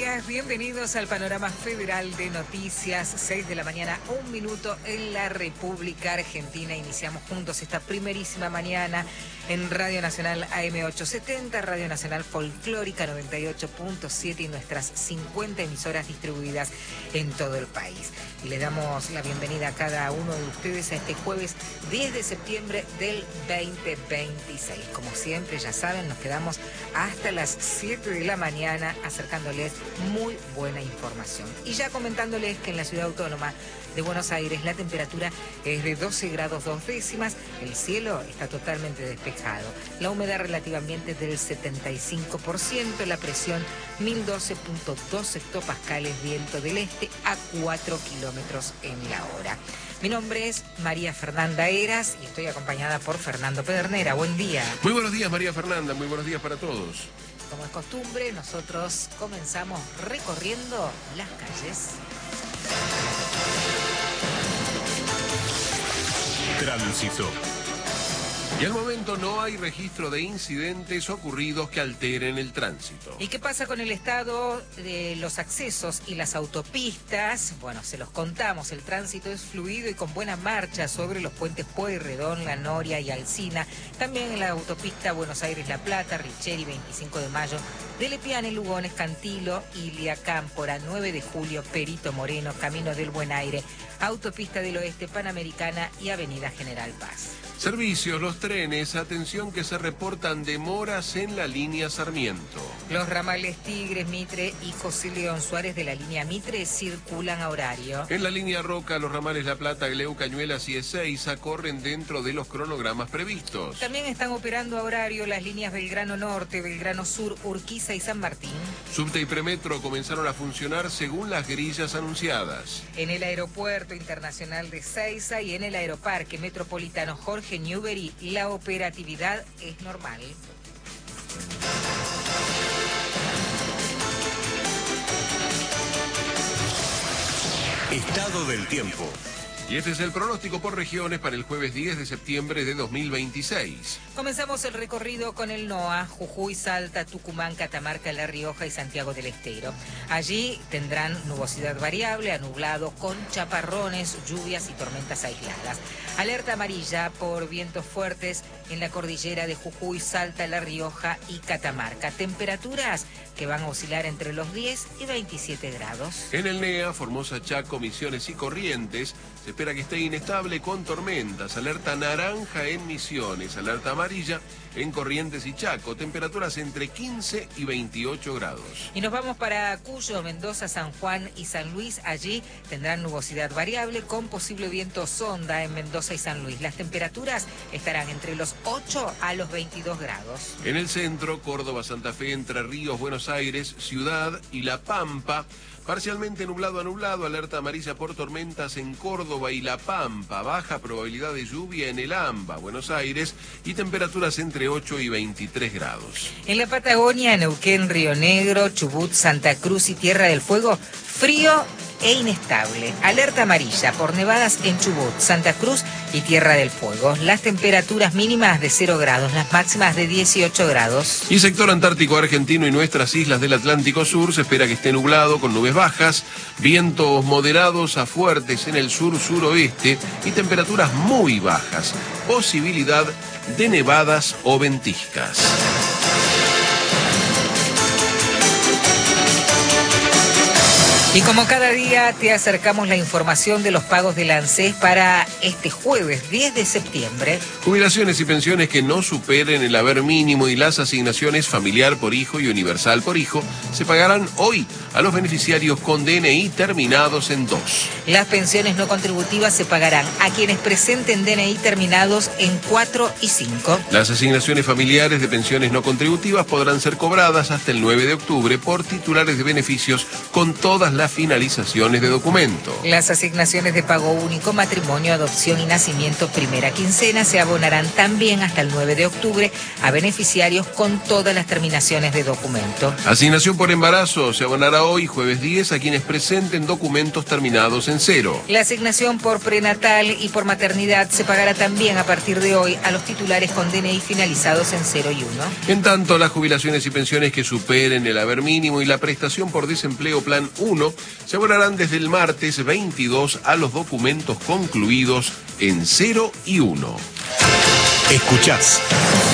días, bienvenidos al Panorama Federal de Noticias, 6 de la mañana, 1 minuto en la República Argentina. Iniciamos juntos esta primerísima mañana en Radio Nacional AM870, Radio Nacional Folclórica 98.7 y nuestras 50 emisoras distribuidas en todo el país. Y le damos la bienvenida a cada uno de ustedes a este jueves 10 de septiembre del 2026. Como siempre, ya saben, nos quedamos hasta las 7 de la mañana acercándoles muy buena información. Y ya comentándoles que en la ciudad autónoma de Buenos Aires la temperatura es de 12 grados 2 décimas, el cielo está totalmente despejado, la humedad relativamente del 75%, la presión 1012.2 hectopascales, viento del este a 4 kilómetros en la hora. Mi nombre es María Fernanda Heras y estoy acompañada por Fernando Pedernera. Buen día. Muy buenos días, María Fernanda, muy buenos días para todos. Como es costumbre, nosotros comenzamos recorriendo las calles. Tránsito. Y al momento no hay registro de incidentes ocurridos que alteren el tránsito. ¿Y qué pasa con el estado de los accesos y las autopistas? Bueno, se los contamos, el tránsito es fluido y con buena marcha sobre los puentes Pueyrredón, La Noria y Alsina. También en la autopista Buenos Aires-La Plata, Richeri, 25 de Mayo, de Lepiane, Lugones, Cantilo, Ilia, Cámpora, 9 de Julio, Perito Moreno, Camino del Buen Aire, Autopista del Oeste, Panamericana y Avenida General Paz. Servicios, los trenes, atención que se reportan demoras en la línea Sarmiento. Los ramales Tigres, Mitre y José León Suárez de la línea Mitre circulan a horario. En la línea Roca, los ramales La Plata, Gleu, Cañuelas y Ezeiza corren dentro de los cronogramas previstos. También están operando a horario las líneas Belgrano Norte, Belgrano Sur, Urquiza y San Martín. Subte y Premetro comenzaron a funcionar según las grillas anunciadas. En el Aeropuerto Internacional de Ezeiza y en el Aeroparque Metropolitano Jorge Newbery, la operatividad es normal. Estado del tiempo. Y este es el pronóstico por regiones para el jueves 10 de septiembre de 2026. Comenzamos el recorrido con el NOA, Jujuy, Salta, Tucumán, Catamarca, La Rioja y Santiago del Estero. Allí tendrán nubosidad variable a nublado con chaparrones, lluvias y tormentas aisladas. Alerta amarilla por vientos fuertes en la cordillera de Jujuy, Salta, La Rioja y Catamarca. Temperaturas que van a oscilar entre los 10 y 27 grados. En el NEA, Formosa, Chaco, Misiones y Corrientes, se espera que esté inestable con tormentas. Alerta naranja en Misiones, alerta amarilla en Corrientes y Chaco. Temperaturas entre 15 y 28 grados. Y nos vamos para Cuyo, Mendoza, San Juan y San Luis. Allí tendrán nubosidad variable con posible viento sonda en Mendoza y San Luis. Las temperaturas estarán entre los 8 a los 22 grados. En el centro, Córdoba, Santa Fe, Entre Ríos, Buenos Aires, Ciudad y La Pampa, parcialmente nublado a nublado, alerta amarilla por tormentas en Córdoba y La Pampa, baja probabilidad de lluvia en el AMBA, Buenos Aires, y temperaturas entre 8 y 23 grados. En la Patagonia, Neuquén, Río Negro, Chubut, Santa Cruz y Tierra del Fuego, frío e inestable. Alerta amarilla por nevadas en Chubut, Santa Cruz y Tierra del Fuego. Las temperaturas mínimas de 0 grados, las máximas de 18 grados. Y sector antártico argentino y nuestras islas del Atlántico Sur se espera que esté nublado con nubes bajas, vientos moderados a fuertes en el sur-suroeste y temperaturas muy bajas. Posibilidad de nevadas o ventiscas. Y como cada día te acercamos la información de los pagos del ANSES para este jueves 10 de septiembre. Jubilaciones y pensiones que no superen el haber mínimo y las asignaciones familiar por hijo y universal por hijo se pagarán hoy a los beneficiarios con DNI terminados en 2. Las pensiones no contributivas se pagarán a quienes presenten DNI terminados en 4 y 5. Las asignaciones familiares de pensiones no contributivas podrán ser cobradas hasta el 9 de octubre por titulares de beneficios con todas las las finalizaciones de documento. Las asignaciones de pago único, matrimonio, adopción y nacimiento primera quincena se abonarán también hasta el 9 de octubre a beneficiarios con todas las terminaciones de documento. Asignación por embarazo se abonará hoy, jueves 10, a quienes presenten documentos terminados en 0. La asignación por prenatal y por maternidad se pagará también a partir de hoy a los titulares con DNI finalizados en 0 y 1. En tanto, las jubilaciones y pensiones que superen el haber mínimo y la prestación por desempleo plan 1 se abonarán desde el martes 22 a los documentos concluidos en 0 y 1. Escuchás